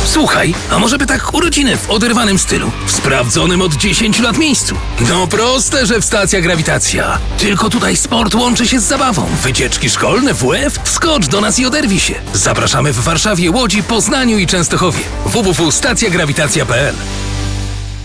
Słuchaj, a może by tak urodziny w oderwanym stylu? W sprawdzonym od 10 lat miejscu. No proste, że w Stacja Grawitacja. Tylko tutaj sport łączy się z zabawą. Wycieczki szkolne, WF, wskocz do nas i oderwij się. Zapraszamy w Warszawie, Łodzi, Poznaniu i Częstochowie. www.stacjagrawitacja.pl